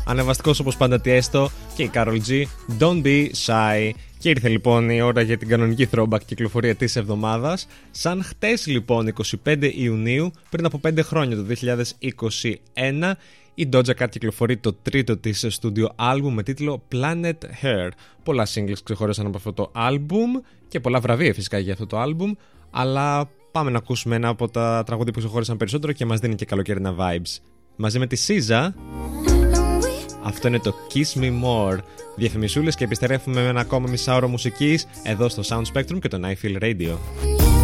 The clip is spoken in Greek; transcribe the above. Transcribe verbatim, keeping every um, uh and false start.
ανεβαστικός όπως πάντα Tiesto και η Karol G, Don't Be Shy. Και ήρθε λοιπόν η ώρα για την κανονική throwback κυκλοφορία της εβδομάδας. Σαν χτες λοιπόν, εικοστή πέμπτη Ιουνίου, πριν από πέντε χρόνια, το δύο χιλιάδες είκοσι ένα, η Doja Cat κυκλοφορεί το τρίτο της στούντιο άλμπουμ με τίτλο Planet Her. Πολλά singles ξεχώρισαν από αυτό το άλμπουμ και πολλά βραβεία φυσικά για αυτό το άλμπουμ, αλλά πάμε να ακούσουμε ένα από τα τραγούδια που ξεχώρισαν περισσότερο και μας δίνει και καλοκαίρινα vibes. Μαζί με τη Σίζα, αυτό είναι το Kiss Me More. Διαφημισούλες και επιστρέφουμε με ένα ακόμα μισάωρο μουσικής εδώ στο Sound Spectrum και το I Feel Radio.